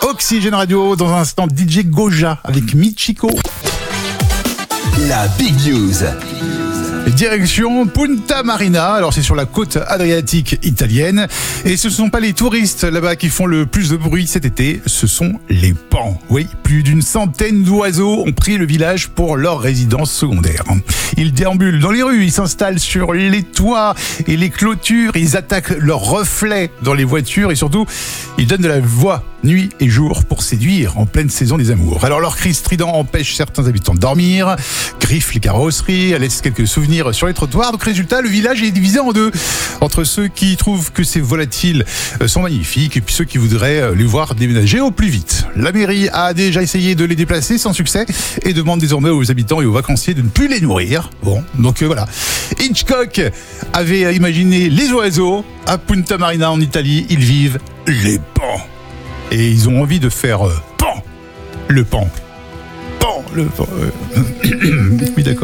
Oxygène Radio. Dans un instant, DJ Goja avec Michiko. La Big News. Direction Punta Marina, alors c'est sur la côte adriatique italienne et ce ne sont pas les touristes là-bas qui font le plus de bruit cet été, ce sont les paons. Oui, plus d'une centaine d'oiseaux ont pris le village pour leur résidence secondaire. Ils déambulent dans les rues, ils s'installent sur les toits et les clôtures, ils attaquent leurs reflets dans les voitures et surtout, ils donnent de la voix nuit et jour pour séduire en pleine saison des amours. Alors leurs cris stridents empêchent certains habitants de dormir, griffent les carrosseries, laissent quelques souvenirs sur les trottoirs. Donc résultat, le village est divisé en deux. Entre ceux qui trouvent que ces volatiles sont magnifiques et puis ceux qui voudraient les voir déménager au plus vite. La mairie a déjà essayé de les déplacer sans succès et demande désormais aux habitants et aux vacanciers de ne plus les nourrir. Bon, donc voilà. Hitchcock avait imaginé les oiseaux. À Punta Marina en Italie, ils vivent les paons. Et ils ont envie de faire pan, le pan. Pan, le pan.